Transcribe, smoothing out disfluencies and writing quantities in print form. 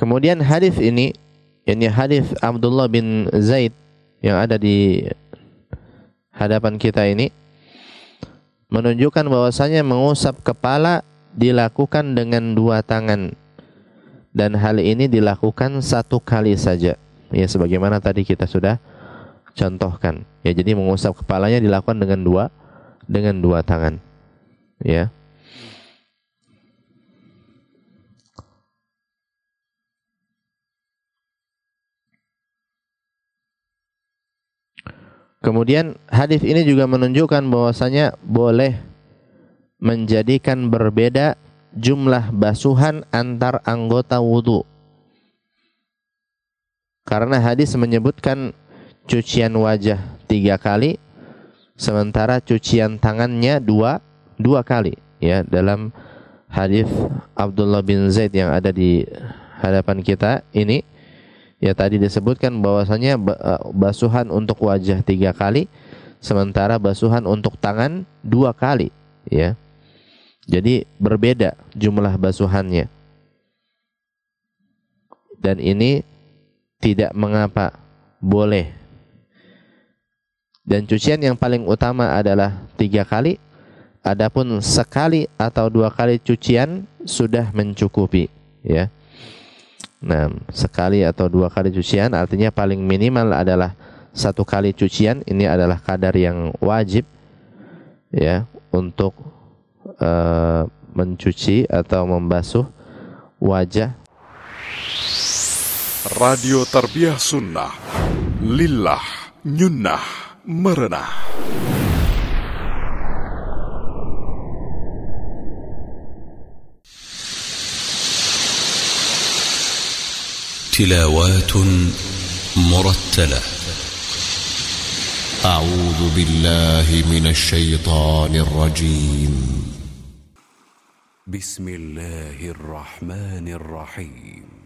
Kemudian hadis ini hadis Abdullah bin Zaid yang ada di hadapan kita ini menunjukkan bahwasanya mengusap kepala dilakukan dengan 2 tangan, dan hal ini dilakukan 1 kali saja, ya sebagaimana tadi kita sudah contohkan. Ya, jadi mengusap kepalanya dilakukan dengan dua tangan. Ya. Kemudian hadis ini juga menunjukkan bahwasanya boleh menjadikan berbeda jumlah basuhan antar anggota wudu. Karena hadis menyebutkan cucian wajah 3 kali, sementara cucian tangannya dua kali. Ya, dalam hadis Abdullah bin Zaid yang ada di hadapan kita ini, ya tadi disebutkan bahwasanya basuhan untuk wajah 3 kali, sementara basuhan untuk tangan 2 kali. Ya, jadi berbeda jumlah basuhannya. Dan ini tidak mengapa, boleh. Dan cucian yang paling utama adalah 3 kali. Adapun sekali atau 2 kali cucian sudah mencukupi. Ya. Nah, sekali atau 2 kali cucian artinya paling minimal adalah 1 kali cucian. Ini adalah kadar yang wajib, ya, untuk mencuci atau membasuh wajah. Radio Tarbiyah Sunnah, lillah, nyunnah, merenah. تلاوات مرتلة. أعوذ بالله من الشيطان الرجيم. بسم الله الرحمن الرحيم.